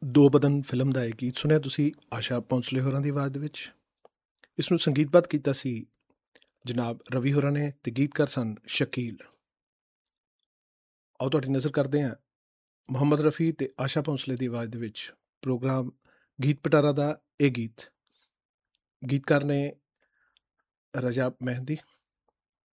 ਦੋ ਬਦਨ ਫਿਲਮ ਦਾ ਇਹ ਗੀਤ ਸੁਣਿਆ ਤੁਸੀਂ ਆਸ਼ਾ ਭੋਂਸਲੇ ਹੋਰਾਂ ਦੀ ਆਵਾਜ਼ ਦੇ ਵਿੱਚ। ਇਸ ਨੂੰ ਸੰਗੀਤਬੱਧ ਕੀਤਾ ਸੀ ਜਨਾਬ ਰਵੀ ਹੋਰਾਂ ਨੇ ਤੇ ਗੀਤਕਾਰ ਸਨ ਸ਼ਕੀਲ। ਆਓ ਤੁਹਾਡੀ ਨਜ਼ਰ ਕਰਦੇ ਹਾਂ ਮੁਹੰਮਦ ਰਫੀ ਤੇ ਆਸ਼ਾ ਭੋਂਸਲੇ ਦੀ ਆਵਾਜ਼ ਦੇ ਵਿੱਚ ਪ੍ਰੋਗਰਾਮ ਗੀਤ ਪਟਾਰਾ ਦਾ ਇਹ ਗੀਤ। ਗੀਤਕਾਰ ਨੇ ਰਜਾ ਮਹਿੰਦੀ